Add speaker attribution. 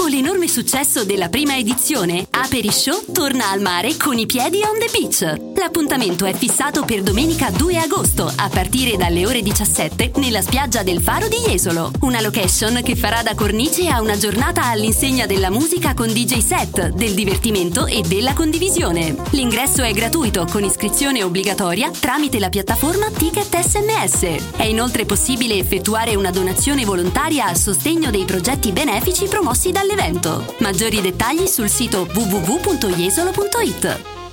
Speaker 1: Dopo l'enorme successo della prima edizione, Aperishow torna al mare con i piedi on the beach. L'appuntamento è fissato per domenica 2 agosto, a partire dalle ore 17, nella spiaggia del Faro di Jesolo. Una location che farà da cornice a una giornata all'insegna della musica con DJ set, del divertimento e della condivisione. L'ingresso è gratuito, con iscrizione obbligatoria tramite la piattaforma Ticket SMS. È inoltre possibile effettuare una donazione volontaria a sostegno dei progetti benefici promossi dall'evento. Maggiori dettagli sul sito www.jesolo.it.